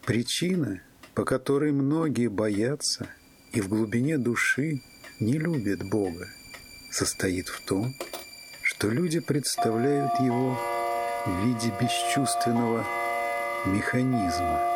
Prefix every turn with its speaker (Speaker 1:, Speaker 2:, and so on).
Speaker 1: Причина, по которой многие боятся и в глубине души не любят Бога, состоит в том, что люди представляют Его в виде бесчувственного механизма,